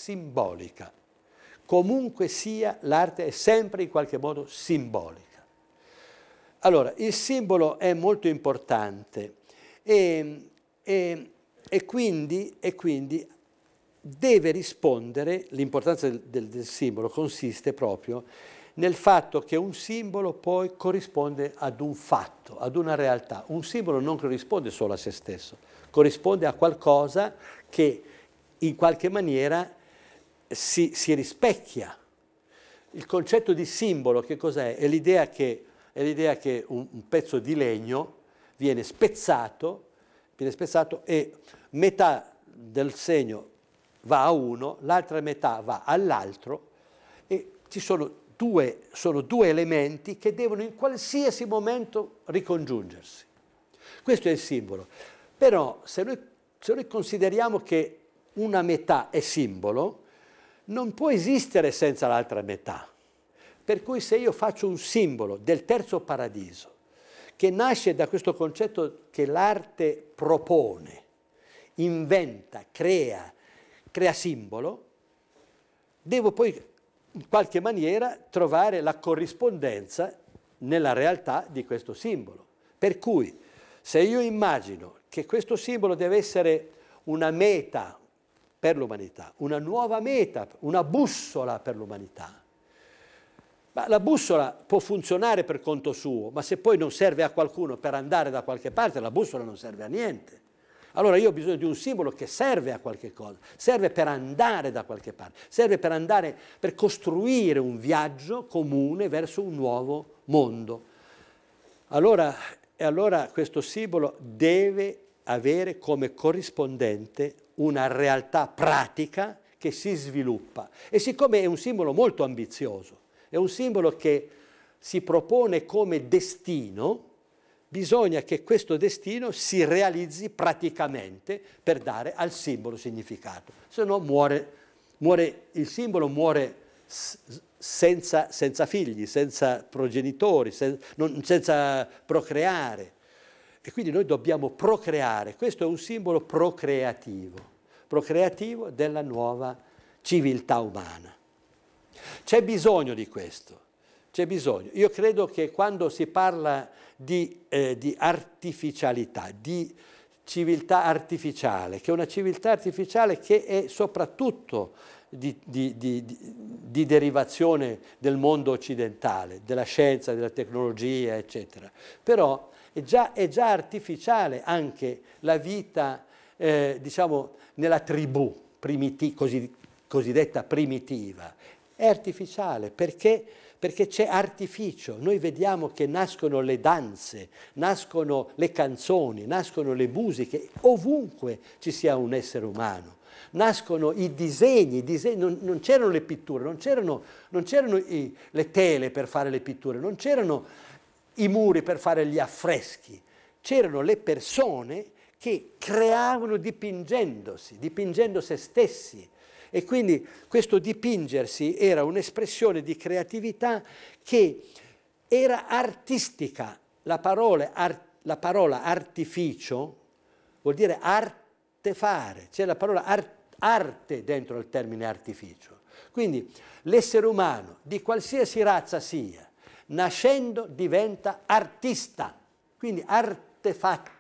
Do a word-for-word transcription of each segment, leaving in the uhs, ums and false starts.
simbolica. Comunque sia, l'arte è sempre in qualche modo simbolica. Allora, il simbolo è molto importante e, e, e, quindi, e quindi deve rispondere, l'importanza del, del, del simbolo consiste proprio nel fatto che un simbolo poi corrisponde ad un fatto, ad una realtà. Un simbolo non corrisponde solo a se stesso, corrisponde a qualcosa che in qualche maniera si, si rispecchia. Il concetto di simbolo che cos'è? È l'idea che, è l'idea che un, un pezzo di legno viene spezzato, viene spezzato e metà del segno va a uno, l'altra metà va all'altro e ci sono due, sono due elementi che devono in qualsiasi momento ricongiungersi. Questo è il simbolo. Però se noi, se noi consideriamo che una metà è simbolo, non può esistere senza l'altra metà. Per cui se io faccio un simbolo del terzo paradiso, che nasce da questo concetto che l'arte propone, inventa, crea, crea simbolo, devo poi in qualche maniera trovare la corrispondenza nella realtà di questo simbolo. Per cui se io immagino che questo simbolo deve essere una meta per l'umanità, una nuova meta, una bussola per l'umanità, ma la bussola può funzionare per conto suo, ma se poi non serve a qualcuno per andare da qualche parte, la bussola non serve a niente. Allora io ho bisogno di un simbolo che serve a qualche cosa, serve per andare da qualche parte, serve per andare, per costruire un viaggio comune verso un nuovo mondo. Allora, e allora questo simbolo deve avere come corrispondente una realtà pratica che si sviluppa. E siccome è un simbolo molto ambizioso, è un simbolo che si propone come destino, bisogna che questo destino si realizzi praticamente per dare al simbolo significato. Se no muore, muore, il simbolo muore senza, senza figli, senza progenitori, sen, non, senza procreare. E quindi noi dobbiamo procreare. Questo è un simbolo procreativo, procreativo della nuova civiltà umana. C'è bisogno di questo. C'è bisogno. Io credo che quando si parla di, eh, di artificialità, di civiltà artificiale, che è una civiltà artificiale che è soprattutto di, di, di, di derivazione del mondo occidentale, della scienza, della tecnologia, eccetera. Però è già, è già artificiale anche la vita, eh, diciamo, nella tribù primiti- così, cosiddetta primitiva. È artificiale perché perché c'è artificio. Noi vediamo che nascono le danze, nascono le canzoni, nascono le musiche, ovunque ci sia un essere umano. Nascono i disegni, i disegni non, non c'erano le pitture, non c'erano, non c'erano i, le tele per fare le pitture, non c'erano i muri per fare gli affreschi, c'erano le persone che creavano dipingendosi, dipingendo se stessi. E quindi questo dipingersi era un'espressione di creatività che era artistica. La parola, art, la parola artificio vuol dire arte fare, c'è la parola art, arte dentro il termine artificio. Quindi l'essere umano, di qualsiasi razza sia, nascendo diventa artista, quindi artefa,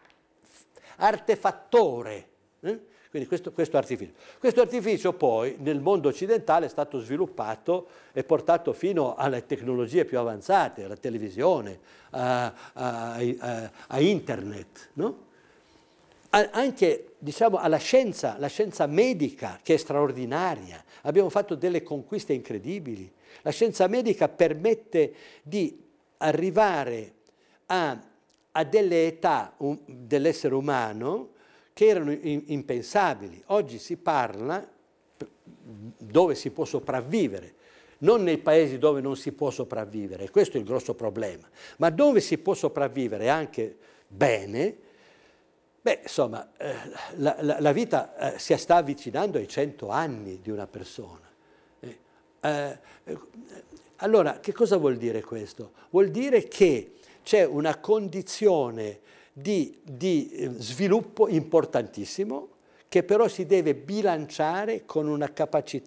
artefattore. Eh? Quindi questo, questo artificio. Questo artificio poi nel mondo occidentale è stato sviluppato e portato fino alle tecnologie più avanzate, alla televisione, a, a, a, a internet, no? A, anche diciamo, alla scienza, la scienza medica che è straordinaria. Abbiamo fatto delle conquiste incredibili. La scienza medica permette di arrivare a, a delle età um, dell'essere umano che erano impensabili. Oggi si parla dove si può sopravvivere, non nei paesi dove non si può sopravvivere, questo è il grosso problema, ma dove si può sopravvivere anche bene, beh, insomma, eh, la, la, la vita eh, si sta avvicinando ai cento anni di una persona. Eh, eh, allora, che cosa vuol dire questo? Vuol dire che c'è una condizione Di, di sviluppo importantissimo che però si deve bilanciare con una capacità